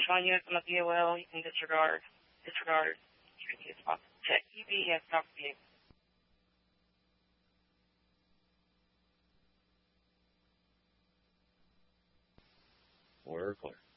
showing units on the POL, you can disregard. Check UB has talked to you. We're clear.